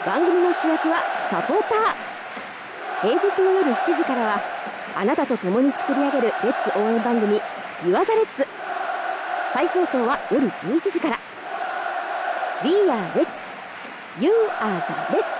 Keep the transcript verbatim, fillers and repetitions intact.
番組の主役はサポーター。平日の夜しちじからはあなたと共に作り上げるレッツ応援番組 You are the Reds。 再放送は夜じゅういちじから。 We are Reds、 You are the Reds。